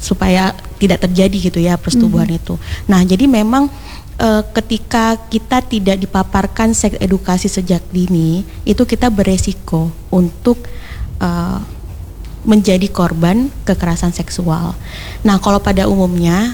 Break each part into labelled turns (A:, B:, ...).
A: supaya tidak terjadi gitu ya persetubuhan itu. Nah, jadi memang ketika kita tidak dipaparkan seks edukasi sejak dini, itu kita beresiko untuk menjadi korban kekerasan seksual. Nah, kalau pada umumnya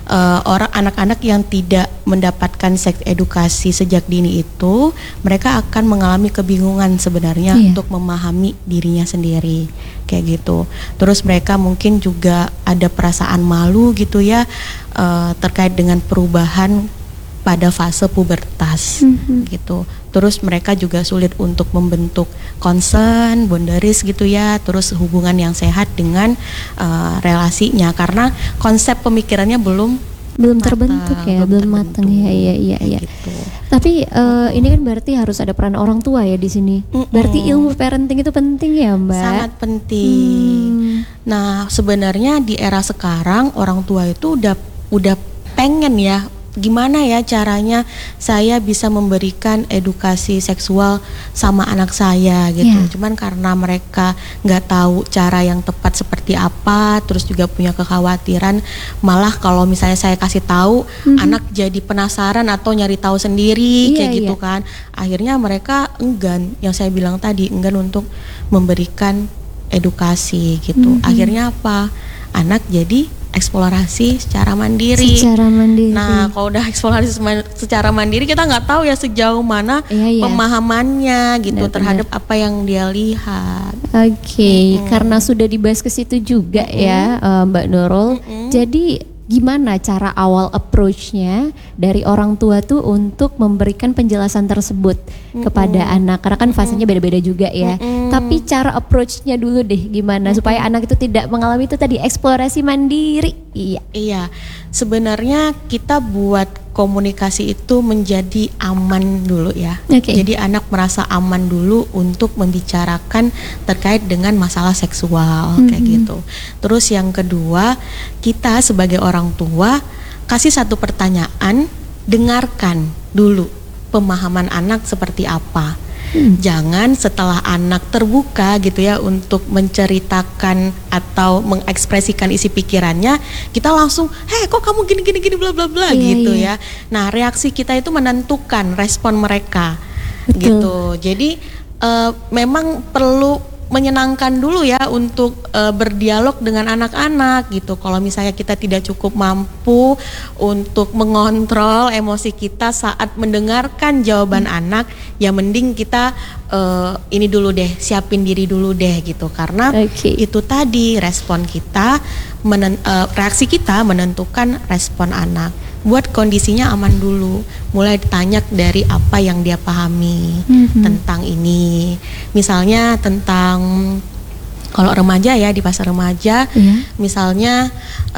A: anak-anak yang tidak mendapatkan seks edukasi sejak dini itu, mereka akan mengalami kebingungan sebenarnya untuk memahami dirinya sendiri, kayak gitu. Terus mereka mungkin juga ada perasaan malu gitu ya, terkait dengan perubahan pada fase pubertas gitu. Terus mereka juga sulit untuk membentuk concern, boundaries gitu ya. Terus hubungan yang sehat dengan relasinya, karena konsep pemikirannya belum
B: terbentuk ya, belum matang ya. Gitu. Tapi ini kan berarti harus ada peran orang tua ya di sini. Berarti ilmu parenting itu penting ya, Mbak?
A: Sangat penting. Nah, sebenarnya di era sekarang orang tua itu udah pengen ya, gimana ya caranya saya bisa memberikan edukasi seksual sama anak saya gitu. Cuman karena mereka nggak tahu cara yang tepat seperti apa, terus juga punya kekhawatiran malah kalau misalnya saya kasih tahu anak jadi penasaran atau nyari tahu sendiri kayak gitu kan. Akhirnya mereka enggan, yang saya bilang tadi, enggan untuk memberikan edukasi gitu. Akhirnya apa? Anak jadi eksplorasi secara mandiri. Nah, kalau udah eksplorasi secara mandiri, kita nggak tahu ya sejauh mana pemahamannya gitu terhadap apa yang dia lihat.
B: Karena sudah dibahas ke situ juga ya, Mbak Nurul. Jadi gimana cara awal approach-nya dari orang tua tuh untuk memberikan penjelasan tersebut kepada anak? Karena kan fasenya beda-beda juga ya. Tapi cara approach-nya dulu deh, gimana supaya anak itu tidak mengalami itu tadi, eksplorasi mandiri.
A: Iya. Sebenarnya kita buat komunikasi itu menjadi aman dulu ya. Jadi anak merasa aman dulu untuk membicarakan terkait dengan masalah seksual kayak gitu. Terus yang kedua, kita sebagai orang tua kasih satu pertanyaan, dengarkan dulu pemahaman anak seperti apa. Jangan setelah anak terbuka gitu ya untuk menceritakan atau mengekspresikan isi pikirannya, kita langsung, kok kamu gini bla bla bla gitu ya. Nah, reaksi kita itu menentukan respon mereka. Gitu. Jadi memang perlu menyenangkan dulu ya untuk berdialog dengan anak-anak gitu. Kalau misalnya kita tidak cukup mampu untuk mengontrol emosi kita saat mendengarkan jawaban anak, ya mending kita ini dulu deh, siapin diri dulu deh gitu. Karena itu tadi respon kita, reaksi kita menentukan respon anak. Buat kondisinya aman dulu, mulai ditanya dari apa yang dia pahami tentang ini. Misalnya tentang kalau remaja ya, di fase remaja, misalnya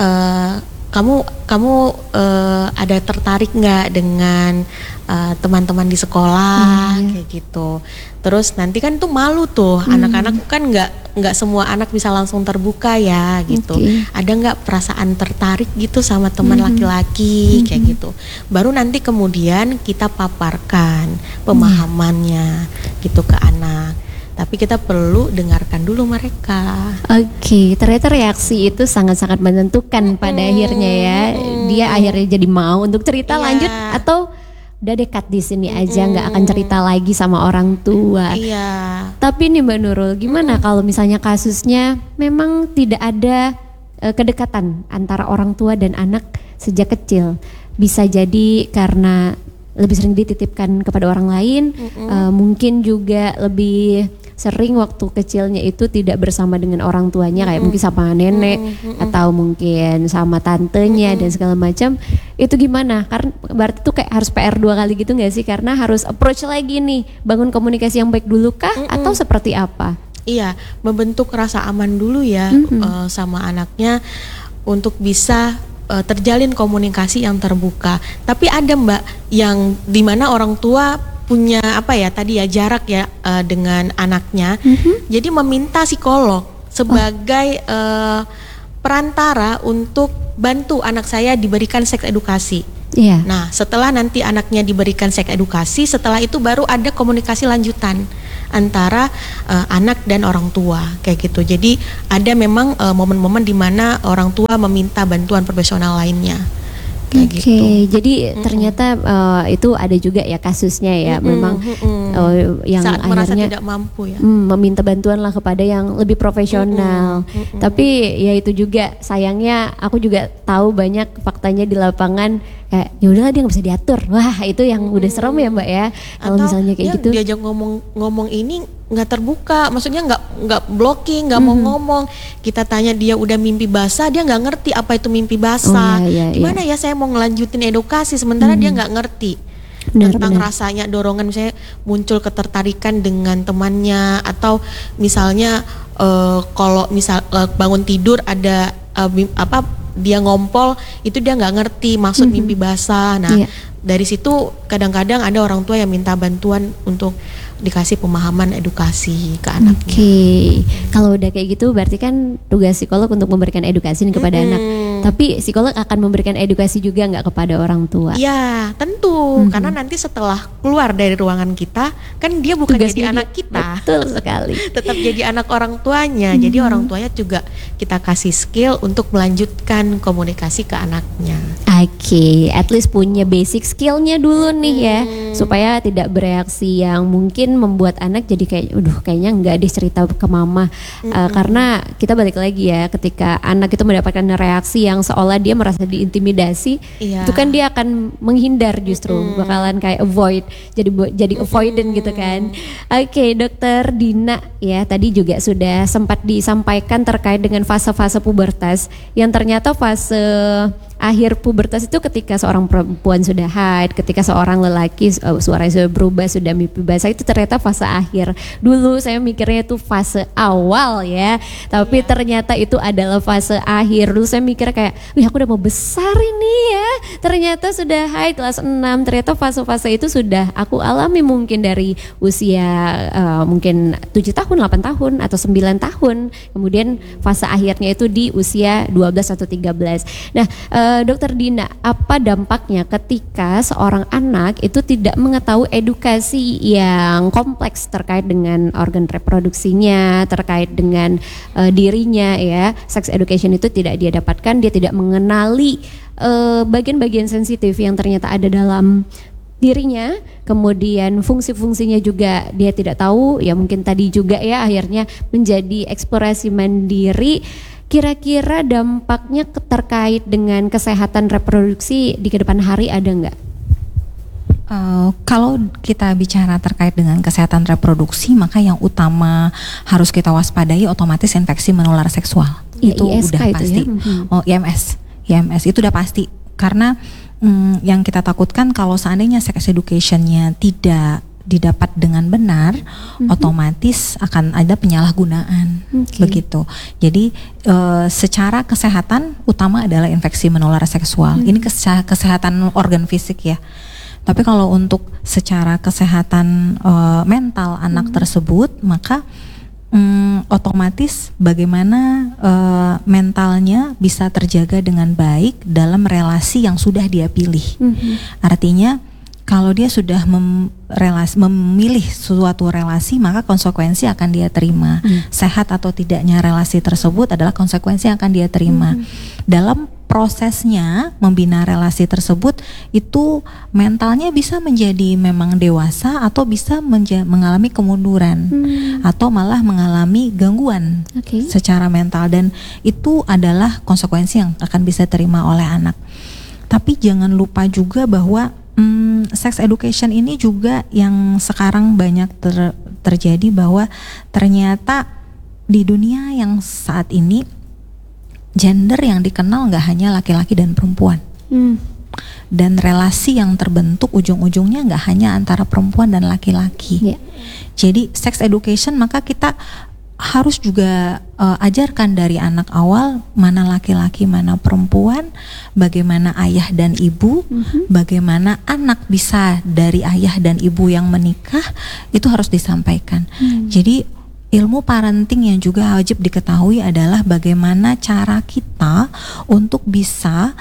A: kamu ada tertarik nggak dengan teman-teman di sekolah kayak gitu. Terus nanti kan tuh malu tuh, anak-anak kan nggak semua anak bisa langsung terbuka ya gitu. Ada nggak perasaan tertarik gitu sama teman laki-laki kayak gitu. Baru nanti kemudian kita paparkan pemahamannya gitu ke anak. Tapi kita perlu dengarkan dulu mereka.
B: Ternyata reaksi itu sangat-sangat menentukan pada akhirnya ya. Dia akhirnya jadi mau untuk cerita lanjut atau udah dekat di sini aja, nggak akan cerita lagi sama orang tua. Tapi nih Mbak Nurul, gimana kalau misalnya kasusnya memang tidak ada kedekatan antara orang tua dan anak sejak kecil? Bisa jadi karena lebih sering dititipkan kepada orang lain, mungkin juga lebih sering waktu kecilnya itu tidak bersama dengan orang tuanya, kayak mungkin sama nenek atau mungkin sama tantenya dan segala macam. Itu gimana? Karena berarti tuh kayak harus PR 2 kali gitu nggak sih? Karena harus approach lagi nih, bangun komunikasi yang baik dulu kah atau seperti apa?
A: Iya, membentuk rasa aman dulu ya sama anaknya untuk bisa terjalin komunikasi yang terbuka. Tapi ada Mbak yang dimana orang tua punya jarak ya dengan anaknya. Jadi meminta psikolog sebagai perantara untuk bantu anak saya diberikan seks edukasi. Nah, setelah nanti anaknya diberikan seks edukasi, setelah itu baru ada komunikasi lanjutan antara anak dan orang tua kayak gitu. Jadi ada memang momen-momen di mana orang tua meminta bantuan profesional lainnya.
B: Oke, jadi ternyata itu ada juga ya kasusnya ya, memang yang
A: saat
B: akhirnya
A: merasa tidak mampu ya,
B: meminta bantuan lah kepada yang lebih profesional. Tapi ya itu juga sayangnya aku juga tahu banyak faktanya di lapangan kayak ya udahlah dia nggak bisa diatur. Wah itu yang udah serem ya Mbak ya. Kalau misalnya kayak gitu.
A: Diajak ngomong ini nggak terbuka, maksudnya nggak blocking, nggak mau ngomong. Kita tanya dia udah mimpi basah, dia nggak ngerti apa itu mimpi basah. Gimana ya saya mau ngelanjutin edukasi sementara dia nggak ngerti tentang rasanya dorongan, misalnya muncul ketertarikan dengan temannya, atau misalnya kalau bangun tidur ada dia ngompol, itu dia nggak ngerti maksud mimpi basah. Nah dari situ kadang-kadang ada orang tua yang minta bantuan untuk dikasih pemahaman edukasi ke anaknya.
B: Oke, kalau udah kayak gitu berarti kan tugas psikolog untuk memberikan edukasi kepada anak. Tapi psikolog akan memberikan edukasi juga nggak kepada orang tua?
A: Ya tentu, karena nanti setelah keluar dari ruangan kita, kan dia bukan tugasnya jadi anak kita.
B: Betul sekali.
A: Tetap jadi anak orang tuanya. Jadi orang tuanya juga kita kasih skill untuk melanjutkan komunikasi ke anaknya.
B: Oke, at least punya basic skillnya dulu nih ya, supaya tidak bereaksi yang mungkin membuat anak jadi kayak, kayaknya nggak deh cerita ke mama. Karena kita balik lagi ya, ketika anak itu mendapatkan reaksi yang seolah dia merasa diintimidasi, itu kan dia akan menghindar justru, bakalan kayak avoid, jadi avoidant gitu kan. Oke, Dokter Dina ya, tadi juga sudah sempat disampaikan terkait dengan fase-fase pubertas, yang ternyata fase akhir pubertas itu ketika seorang perempuan sudah haid, ketika seorang lelaki suaranya sudah berubah, sudah mimpi basah, itu ternyata fase akhir. Dulu saya mikirnya itu fase awal ya, tapi ternyata itu adalah fase akhir. Dulu saya mikir kayak, wih aku udah mau besar ini ya, ternyata sudah haid kelas 6. Ternyata fase-fase itu sudah aku alami mungkin dari usia mungkin 7 tahun, 8 tahun atau 9 tahun. Kemudian fase akhirnya itu di usia 12 atau 13. Nah, Dokter Dina, apa dampaknya ketika seorang anak itu tidak mengetahui edukasi yang kompleks terkait dengan organ reproduksinya, terkait dengan dirinya ya? Sex education itu tidak dia dapatkan, dia tidak mengenali bagian-bagian sensitif yang ternyata ada dalam dirinya, kemudian fungsi-fungsinya juga dia tidak tahu, ya mungkin tadi juga ya akhirnya menjadi eksplorasi mandiri. Kira-kira dampaknya terkait dengan kesehatan reproduksi di kedepan hari ada nggak?
C: Kalau kita bicara terkait dengan kesehatan reproduksi, maka yang utama harus kita waspadai otomatis infeksi menular seksual.
B: Ya,
C: itu
B: ISK
C: udah
B: itu
C: pasti.
B: Ya?
C: IMS itu udah pasti, karena yang kita takutkan kalau seandainya sex education-nya tidak didapat dengan benar, otomatis akan ada penyalahgunaan, begitu. Jadi secara kesehatan utama adalah infeksi menular seksual. Ini kesehatan organ fisik ya. Tapi kalau untuk secara kesehatan mental anak tersebut, maka otomatis bagaimana mentalnya bisa terjaga dengan baik dalam relasi yang sudah dia pilih. Artinya kalau dia sudah memilih suatu relasi, maka konsekuensi akan dia terima. Sehat atau tidaknya relasi tersebut adalah konsekuensi yang akan dia terima. Dalam prosesnya membina relasi tersebut, itu mentalnya bisa menjadi memang dewasa atau bisa mengalami kemunduran atau malah mengalami gangguan secara mental, dan itu adalah konsekuensi yang akan bisa terima oleh anak. Tapi jangan lupa juga bahwa sex education ini juga yang sekarang banyak terjadi, bahwa ternyata di dunia yang saat ini gender yang dikenal nggak hanya laki-laki dan perempuan, dan relasi yang terbentuk ujung-ujungnya nggak hanya antara perempuan dan laki-laki. Jadi sex education maka kita harus juga ajarkan dari anak awal mana laki-laki mana perempuan, bagaimana ayah dan ibu, bagaimana anak bisa dari ayah dan ibu yang menikah, itu harus disampaikan. Jadi ilmu parenting yang juga wajib diketahui adalah bagaimana cara kita untuk bisa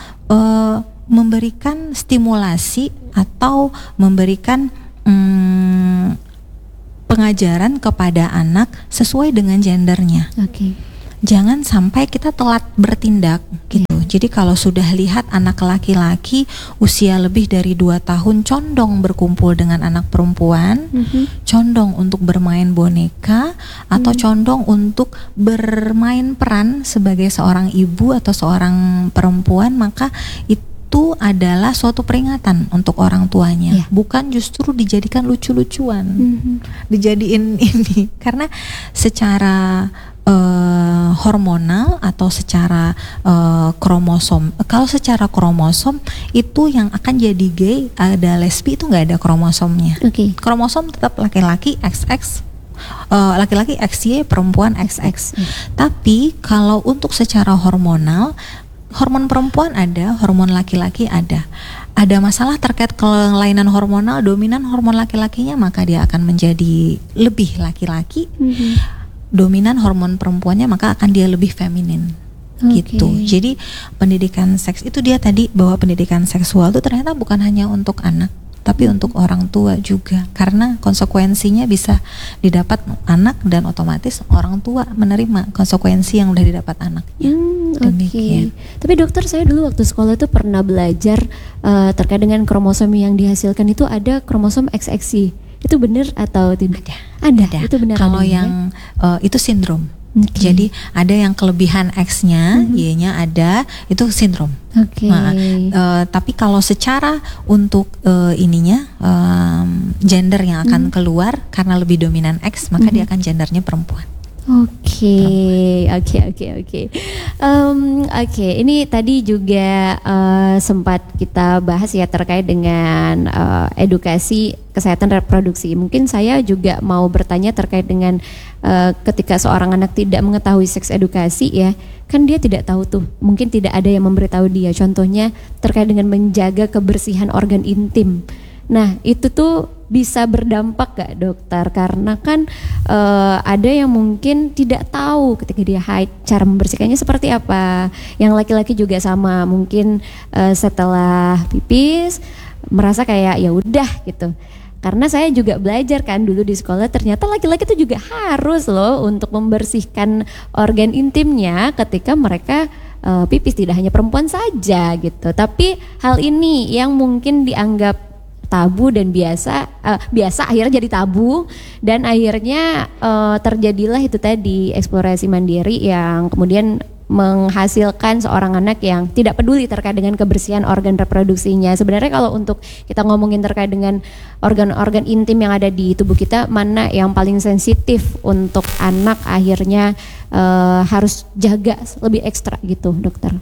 C: memberikan stimulasi atau memberikan pengajaran kepada anak sesuai dengan gendernya. Jangan sampai kita telat bertindak gitu. Jadi kalau sudah lihat anak laki-laki usia lebih dari 2 tahun condong berkumpul dengan anak perempuan, condong untuk bermain boneka atau condong untuk bermain peran sebagai seorang ibu atau seorang perempuan, maka itu adalah suatu peringatan untuk orang tuanya, bukan justru dijadikan lucu-lucuan, dijadiin ini, karena secara hormonal atau secara kromosom. Kalau secara kromosom itu yang akan jadi gay, ada lesbi itu nggak ada kromosomnya. Kromosom tetap laki-laki XX, laki-laki XY, perempuan XX. Tapi kalau untuk secara hormonal, hormon perempuan ada, hormon laki-laki ada. Ada masalah terkait kelainan hormonal, dominan hormon laki-lakinya, maka dia akan menjadi lebih laki-laki. Dominan hormon perempuannya, maka akan dia lebih feminin. Gitu. Jadi pendidikan seks itu dia tadi, bahwa pendidikan seksual itu ternyata bukan hanya untuk anak, tapi untuk orang tua juga, karena konsekuensinya bisa didapat anak dan otomatis orang tua menerima konsekuensi yang udah didapat anaknya.
B: Tapi dokter, saya dulu waktu sekolah itu pernah belajar terkait dengan kromosom yang dihasilkan itu ada kromosom XXY. Itu benar atau tidak? Ada. Itu benar.
C: Kalau yang itu sindrom. Jadi ada yang kelebihan X-nya, Y-nya ada, itu sindrom. Tapi kalau secara untuk ininya gender yang akan keluar karena lebih dominan X, maka dia akan gendernya perempuan.
B: Oke. Ini tadi juga sempat kita bahas ya terkait dengan edukasi kesehatan reproduksi. Mungkin saya juga mau bertanya terkait dengan ketika seorang anak tidak mengetahui seks edukasi ya, kan dia tidak tahu tuh, mungkin tidak ada yang memberitahu dia. Contohnya terkait dengan menjaga kebersihan organ intim. Nah, itu tuh bisa berdampak gak dokter? Karena kan ada yang mungkin tidak tahu ketika dia haid cara membersihkannya seperti apa. Yang laki-laki juga sama, mungkin setelah pipis merasa kayak ya udah gitu. Karena saya juga belajar kan dulu di sekolah, ternyata laki-laki itu juga harus loh untuk membersihkan organ intimnya ketika mereka pipis, tidak hanya perempuan saja gitu. Tapi hal ini yang mungkin dianggap tabu dan biasa akhirnya jadi tabu, dan akhirnya terjadilah itu tadi eksplorasi mandiri yang kemudian menghasilkan seorang anak yang tidak peduli terkait dengan kebersihan organ reproduksinya. Sebenarnya kalau untuk kita ngomongin terkait dengan organ-organ intim yang ada di tubuh kita, mana yang paling sensitif untuk anak akhirnya harus jaga lebih ekstra gitu dokter?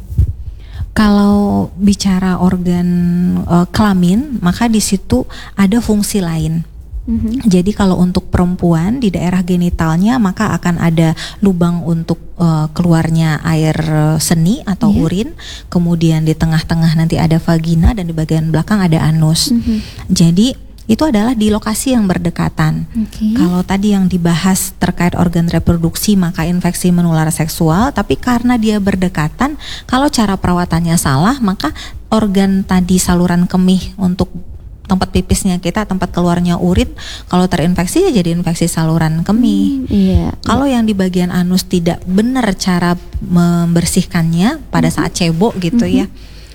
C: Kalau bicara organ kelamin, maka di situ ada fungsi lain. Jadi kalau untuk perempuan di daerah genitalnya, maka akan ada lubang untuk keluarnya air seni atau urin. Kemudian di tengah-tengah nanti ada vagina, dan di bagian belakang ada anus. Jadi itu adalah di lokasi yang berdekatan. Kalau tadi yang dibahas terkait organ reproduksi, maka infeksi menular seksual, tapi karena dia berdekatan, kalau cara perawatannya salah, maka organ tadi saluran kemih untuk tempat pipisnya kita, tempat keluarnya urin, kalau terinfeksi ya jadi infeksi saluran kemih. Kalau yang di bagian anus tidak benar cara membersihkannya pada saat cebok gitu ya,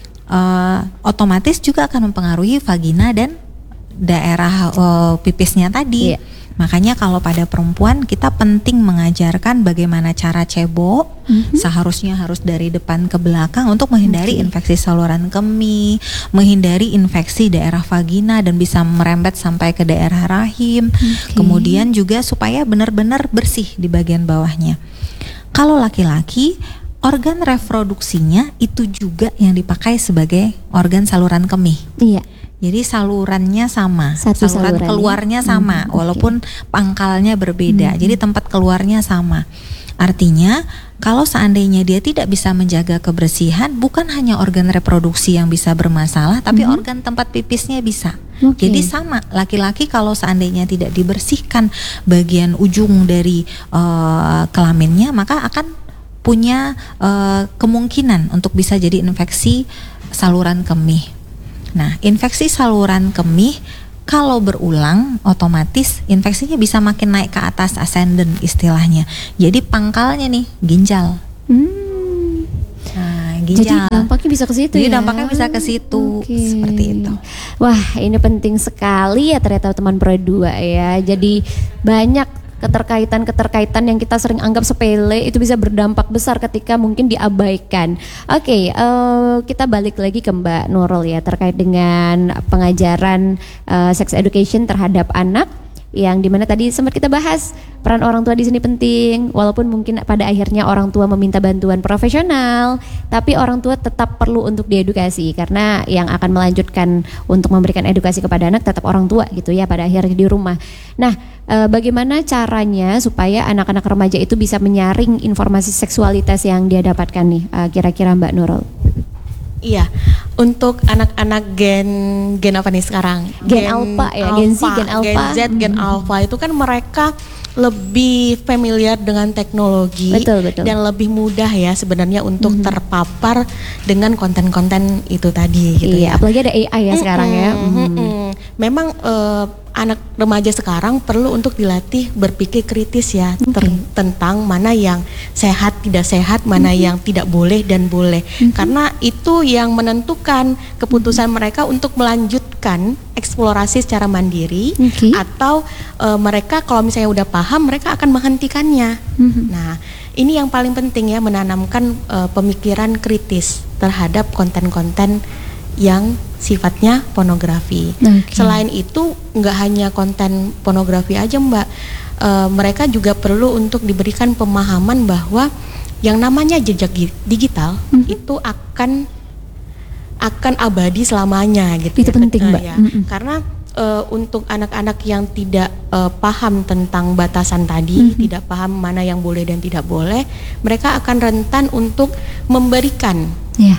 C: otomatis juga akan mempengaruhi vagina dan daerah pipisnya tadi. Makanya kalau pada perempuan kita penting mengajarkan bagaimana cara cebok, seharusnya harus dari depan ke belakang untuk menghindari infeksi saluran kemih, menghindari infeksi daerah vagina dan bisa merembet sampai ke daerah rahim. Kemudian juga supaya benar-benar bersih di bagian bawahnya. Kalau laki-laki, organ reproduksinya itu juga yang dipakai sebagai organ saluran kemih. Jadi salurannya sama, saluran keluarnya sama, walaupun pangkalnya berbeda. Jadi tempat keluarnya sama. Artinya kalau seandainya dia tidak bisa menjaga kebersihan, bukan hanya organ reproduksi yang bisa bermasalah, tapi organ tempat pipisnya bisa. Jadi sama, laki-laki kalau seandainya tidak dibersihkan bagian ujung dari kelaminnya, maka akan punya kemungkinan untuk bisa jadi infeksi saluran kemih. Nah, infeksi saluran kemih Kalau berulang, otomatis infeksinya bisa makin naik ke atas, ascendant istilahnya. Jadi pangkalnya nih ginjal. Nah, ginjal.
B: Jadi dampaknya bisa ke situ.
C: Jadi dampaknya bisa ke situ, seperti itu.
B: Wah, ini penting sekali ya ternyata teman Pro 2 ya. Jadi banyak keterkaitan yang kita sering anggap sepele itu bisa berdampak besar ketika mungkin diabaikan. Oke, kita balik lagi ke Mbak Nurul ya terkait dengan pengajaran sex education terhadap anak, yang dimana tadi sempat kita bahas peran orang tua di sini penting, walaupun mungkin pada akhirnya orang tua meminta bantuan profesional, tapi orang tua tetap perlu untuk diedukasi karena yang akan melanjutkan untuk memberikan edukasi kepada anak tetap orang tua gitu ya pada akhirnya di rumah. Nah, bagaimana caranya supaya anak-anak remaja itu bisa menyaring informasi seksualitas yang dia dapatkan nih, kira-kira Mbak Nurul?
A: Iya, untuk anak-anak gen apa nih sekarang?
B: Gen Alpha ya, Gen Z, Gen Alpha.
A: Gen Z, Gen Alpha itu kan mereka lebih familiar dengan teknologi,
B: betul.
A: dan lebih mudah ya sebenarnya untuk terpapar dengan konten-konten itu tadi gitu ya.
B: Apalagi ada AI ya sekarang ya.
A: Memang anak remaja sekarang perlu untuk dilatih berpikir kritis ya tentang mana yang sehat, tidak sehat, mana yang tidak boleh dan boleh. Karena itu yang menentukan keputusan mereka untuk melanjutkan eksplorasi secara mandiri atau mereka kalau misalnya udah paham mereka akan menghentikannya. Nah, ini yang paling penting ya, menanamkan pemikiran kritis terhadap konten-konten yang sifatnya pornografi. Selain itu nggak hanya konten pornografi aja Mbak, mereka juga perlu untuk diberikan pemahaman bahwa yang namanya jejak digital itu akan abadi selamanya gitu.
B: Itu penting Mbak.
A: Ya. Karena untuk anak-anak yang tidak paham tentang batasan tadi, tidak paham mana yang boleh dan tidak boleh, mereka akan rentan untuk memberikan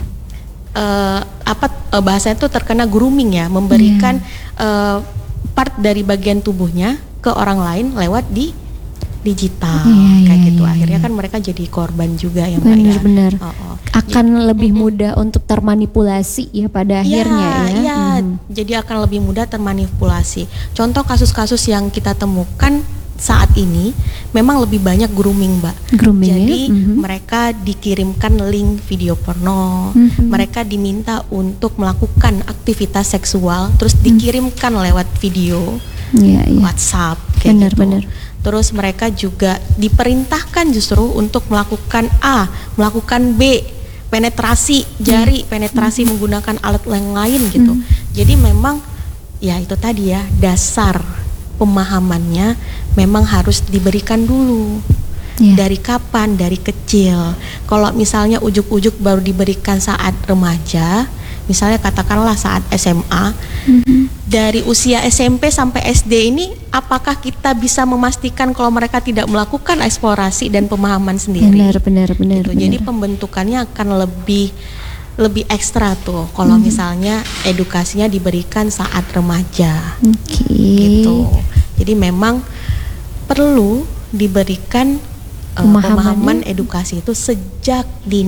A: bahasanya itu terkena grooming ya, memberikan part dari bagian tubuhnya ke orang lain lewat di digital kayak gitu. Akhirnya kan mereka jadi korban juga ya Mbak ya.
B: Benar. Akan lebih mudah untuk termanipulasi ya pada akhirnya ya.
A: Jadi akan lebih mudah termanipulasi. Contoh kasus-kasus yang kita temukan saat ini memang lebih banyak grooming Mbak. Jadi mereka dikirimkan link video porno, mereka diminta untuk melakukan aktivitas seksual, terus dikirimkan lewat video WhatsApp kayak gitu. Terus mereka juga diperintahkan justru untuk melakukan A, melakukan B, penetrasi jari, penetrasi menggunakan alat yang lain gitu. Jadi memang ya itu tadi ya, dasar pemahamannya memang harus diberikan dulu. Dari kapan? Dari kecil. Kalau misalnya ujuk-ujuk baru diberikan saat remaja, misalnya katakanlah saat SMA, dari usia SMP sampai SD ini, apakah kita bisa memastikan kalau mereka tidak melakukan eksplorasi dan pemahaman sendiri?
B: Benar.
A: Jadi pembentukannya akan lebih ekstra tuh kalau misalnya edukasinya diberikan saat remaja. Gitu. Jadi memang perlu diberikan pemahaman edukasi itu sejak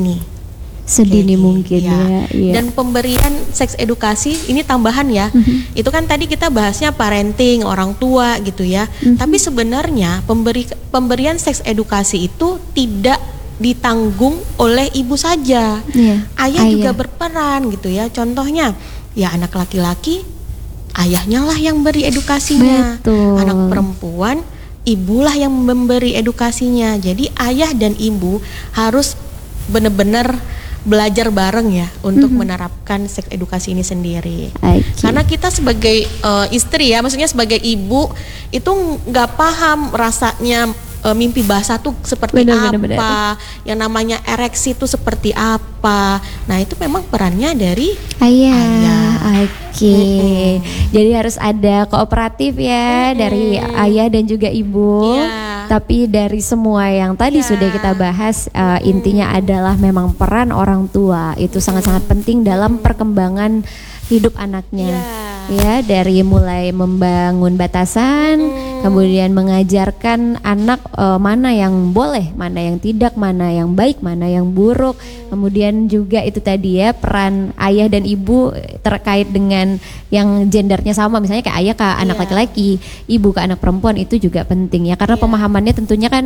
A: sedini mungkin ya. Dan pemberian seks edukasi ini tambahan ya. Itu kan tadi kita bahasnya parenting, orang tua gitu ya. Tapi sebenarnya pemberian seks edukasi itu tidak ditanggung oleh ibu saja. Ayah juga berperan gitu ya. Contohnya ya anak laki-laki, ayahnya lah yang beri edukasinya. Anak perempuan, ibulah yang memberi edukasinya. Jadi ayah dan ibu harus benar-benar belajar bareng ya untuk menerapkan seks edukasi ini sendiri. Karena kita sebagai istri ya, maksudnya sebagai ibu itu nggak paham rasanya mimpi basah tuh seperti apa, yang namanya ereksi itu seperti apa. Nah itu memang perannya dari ayah.
B: Jadi harus ada kooperatif ya dari ayah dan juga ibu. Tapi dari semua yang tadi sudah kita bahas, intinya adalah memang peran orang tua itu sangat-sangat penting dalam perkembangan hidup anaknya. Ya, dari mulai membangun batasan, kemudian mengajarkan anak mana yang boleh, mana yang tidak, mana yang baik, mana yang buruk. Kemudian juga itu tadi ya, peran ayah dan ibu terkait dengan yang gendernya sama, misalnya kayak ayah ke anak laki-laki, ibu ke anak perempuan, itu juga penting ya, karena pemahamannya tentunya kan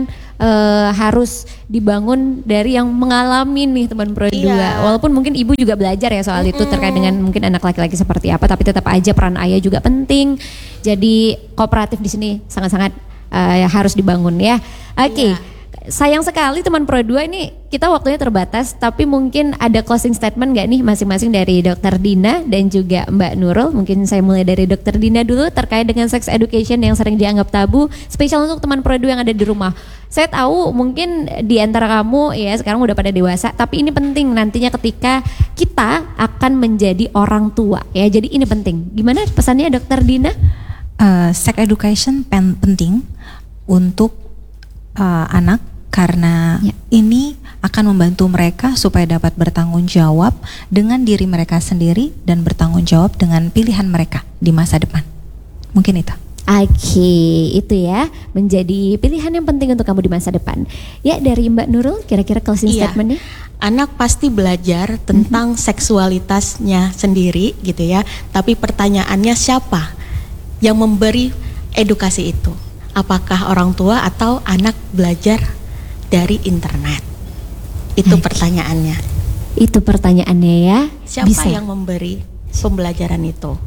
B: harus dibangun dari yang mengalami nih teman Pro 2. Walaupun mungkin ibu juga belajar ya soal itu terkait dengan mungkin anak laki-laki seperti apa, tapi tetap aja peran ayah juga penting. Jadi kooperatif di sini sangat-sangat harus dibangun ya. Oke. Sayang sekali teman Pro 2 ini kita waktunya terbatas, tapi mungkin ada closing statement gak nih masing-masing dari Dr. Dina dan juga Mbak Nurul. Mungkin saya mulai dari Dr. Dina dulu terkait dengan sex education yang sering dianggap tabu, spesial untuk teman Pro 2 yang ada di rumah. Saya tahu mungkin di antara kamu ya sekarang udah pada dewasa, tapi ini penting nantinya ketika kita akan menjadi orang tua ya. Jadi ini penting. Gimana pesannya Dr. Dina?
C: Sex education penting untuk anak, karena ini akan membantu mereka supaya dapat bertanggung jawab dengan diri mereka sendiri dan bertanggung jawab dengan pilihan mereka di masa depan. Mungkin itu.
B: Oke, itu ya menjadi pilihan yang penting untuk kamu di masa depan. Ya, dari Mbak Nurul kira-kira closing statementnya?
A: Anak pasti belajar tentang seksualitasnya sendiri gitu ya. Tapi pertanyaannya siapa yang memberi edukasi itu? Apakah orang tua atau anak belajar dari internet? Itu pertanyaannya.
B: Itu pertanyaannya ya.
A: Siapa yang memberi pembelajaran itu?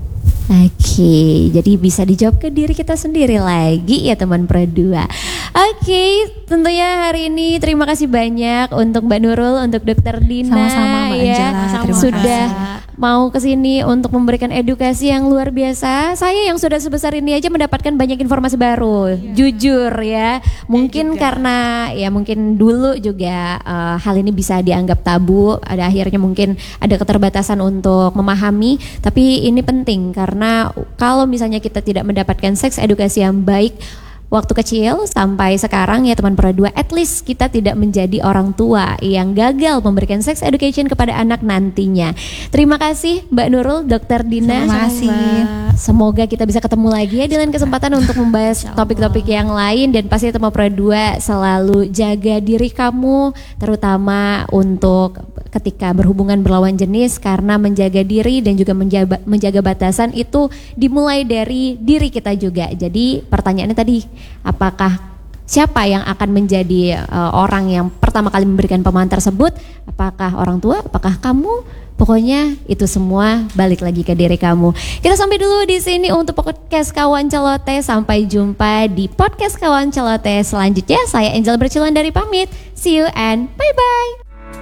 B: Oke, jadi bisa dijawab ke diri kita sendiri lagi ya teman Pro 2. Oke, tentunya hari ini terima kasih banyak untuk Mbak Nurul, untuk Dr. Dina.
C: Sama-sama Mbak Angela,
B: sudah mau kesini untuk memberikan edukasi yang luar biasa. Saya yang sudah sebesar ini aja mendapatkan banyak informasi baru, jujur ya. Mungkin karena ya mungkin dulu juga hal ini bisa dianggap tabu, ada akhirnya mungkin ada keterbatasan untuk memahami, tapi ini penting karena kalau misalnya kita tidak mendapatkan seks edukasi yang baik waktu kecil sampai sekarang ya teman Pro 2, at least kita tidak menjadi orang tua yang gagal memberikan sex education kepada anak nantinya. Terima kasih Mbak Nurul, Dr. Dina.
C: Terima kasih.
B: Semoga kita bisa ketemu lagi ya di lain kesempatan untuk membahas topik-topik yang lain, dan pasti teman Pro 2 selalu jaga diri kamu, terutama untuk ketika berhubungan berlawan jenis, karena menjaga diri dan juga menjaga batasan itu dimulai dari diri kita juga. Jadi pertanyaannya tadi, apakah siapa yang akan menjadi orang yang pertama kali memberikan pemahaman tersebut? Apakah orang tua? Apakah kamu? Pokoknya itu semua balik lagi ke diri kamu. Kita sampai dulu di sini untuk podcast Kawan Celoteh. Sampai jumpa di podcast Kawan Celoteh selanjutnya. Saya Angel Bercilan dari pamit. See you and bye-bye.